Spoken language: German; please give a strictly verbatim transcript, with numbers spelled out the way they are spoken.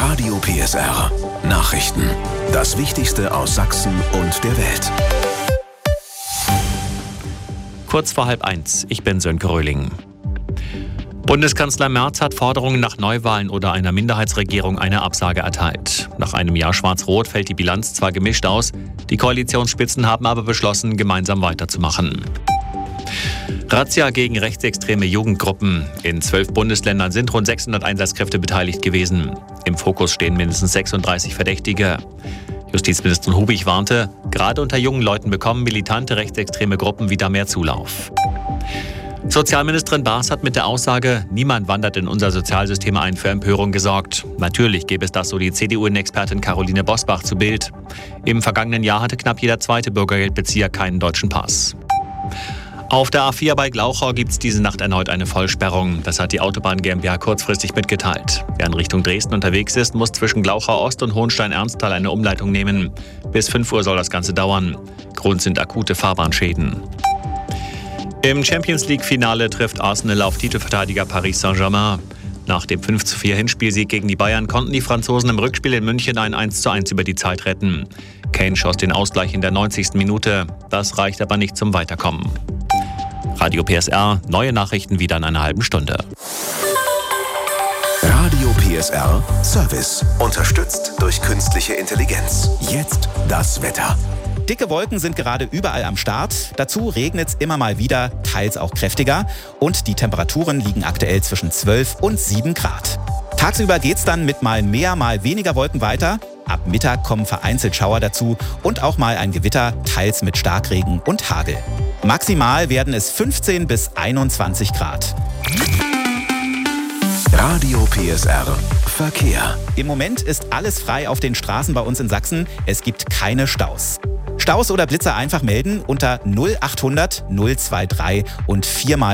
Radio P S R. Nachrichten. Das Wichtigste aus Sachsen und der Welt. Kurz vor halb eins. Ich bin Sönke Röhling. Bundeskanzler Merz hat Forderungen nach Neuwahlen oder einer Minderheitsregierung eine Absage erteilt. Nach einem Jahr Schwarz-Rot fällt die Bilanz zwar gemischt aus, die Koalitionsspitzen haben aber beschlossen, gemeinsam weiterzumachen. Razzia gegen rechtsextreme Jugendgruppen. In zwölf Bundesländern sind rund sechshundert Einsatzkräfte beteiligt gewesen. Im Fokus stehen mindestens sechsunddreißig Verdächtige. Justizministerin Hubig warnte, gerade unter jungen Leuten bekommen militante rechtsextreme Gruppen wieder mehr Zulauf. Sozialministerin Baas hat mit der Aussage, niemand wandert in unser Sozialsystem ein, für Empörung gesorgt. Natürlich gäbe es das, so die C D U-Expertin Caroline Bosbach zu Bild. Im vergangenen Jahr hatte knapp jeder zweite Bürgergeldbezieher keinen deutschen Pass. Auf der A vier bei Glauchau gibt es diese Nacht erneut eine Vollsperrung. Das hat die Autobahn GmbH kurzfristig mitgeteilt. Wer in Richtung Dresden unterwegs ist, muss zwischen Glauchau Ost und Hohenstein-Ernsthal eine Umleitung nehmen. Bis fünf Uhr soll das Ganze dauern. Grund sind akute Fahrbahnschäden. Im Champions-League-Finale trifft Arsenal auf Titelverteidiger Paris Saint-Germain. Nach dem fünf zu vier Hinspielsieg gegen die Bayern konnten die Franzosen im Rückspiel in München ein eins zu eins über die Zeit retten. Kane schoss den Ausgleich in der neunzigsten Minute. Das reicht aber nicht zum Weiterkommen. Radio P S R, neue Nachrichten wieder in einer halben Stunde. Radio P S R Service. Unterstützt durch künstliche Intelligenz. Jetzt das Wetter. Dicke Wolken sind gerade überall am Start. Dazu regnet es immer mal wieder, teils auch kräftiger. Und die Temperaturen liegen aktuell zwischen zwölf und sieben Grad. Tagsüber geht's dann mit mal mehr, mal weniger Wolken weiter. Ab Mittag kommen vereinzelt Schauer dazu und auch mal ein Gewitter, teils mit Starkregen und Hagel. Maximal werden es fünfzehn bis einundzwanzig Grad. Radio P S R Verkehr. Im Moment ist alles frei auf den Straßen bei uns in Sachsen. Es gibt keine Staus. Staus oder Blitzer einfach melden unter null achthundert null drei drei und viermal